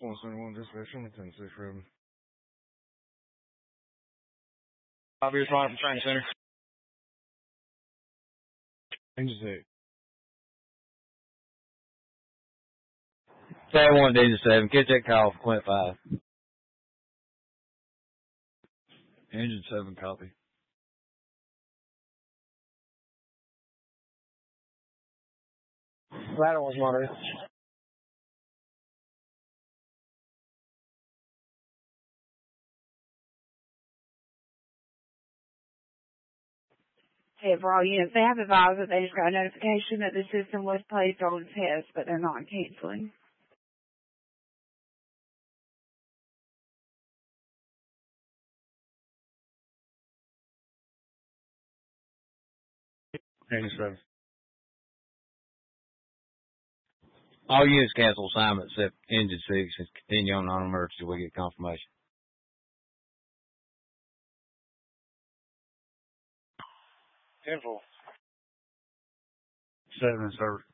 171 dispatch, Wilmington, 6 Ribbon. Copy, responding from training center. Engine 6. 7-1 Digit 7. Catch that call for Quint 5. Engine 7, copy. Ladder 1's monitored. Hey, for all units, they have advised that they just got a notification that the system was placed on test, but they're not canceling. Engine 7. All units cancel assignment except Engine 6 and continue on non-emergency till we get confirmation. 10-4. 7 in service.